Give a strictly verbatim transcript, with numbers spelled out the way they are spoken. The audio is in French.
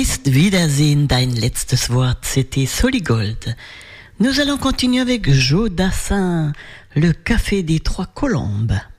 Ist Wiedersehen, dein letztes Wort, c'était Soligold. Nous allons continuer avec Joe Dassin, le café des Trois Colombes.